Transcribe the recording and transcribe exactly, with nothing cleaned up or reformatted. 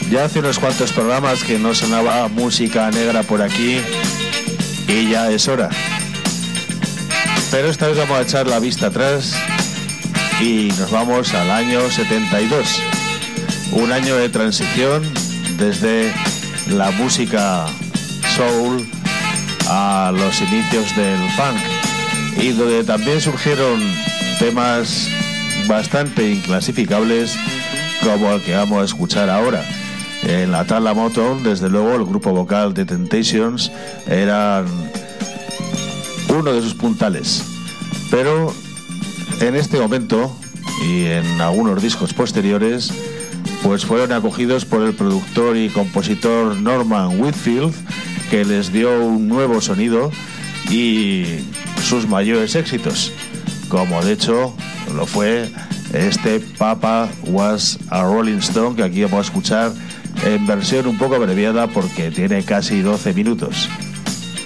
Ya hace unos cuantos programas que no sonaba música negra por aquí y ya es hora. Pero esta vez vamos a echar la vista atrás y nos vamos al año setenta y dos. Un año de transición desde la música soul a los inicios del funk, y donde también surgieron temas bastante inclasificables como el que vamos a escuchar ahora. En la tabla Motown, desde luego, el grupo vocal de Temptations eran uno de sus puntales, pero en este momento y en algunos discos posteriores pues fueron acogidos por el productor y compositor Norman Whitfield, que les dio un nuevo sonido y sus mayores éxitos, como de hecho lo fue este Papa Was a Rolling Stone, que aquí vamos a escuchar en versión un poco abreviada porque tiene casi doce minutos.